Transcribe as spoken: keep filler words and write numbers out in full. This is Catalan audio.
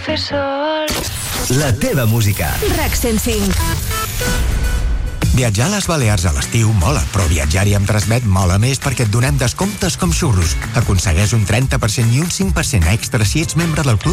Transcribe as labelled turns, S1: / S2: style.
S1: fer sol.
S2: La teva música.
S3: RAC cent cinc.
S4: Viatjar a les Balears a l'estiu mola, però viatjar-hi amb Transmet mola més perquè et donem descomptes com xurros. Aconsegueix un trenta per cent i un cinc per cent extra si ets membre del club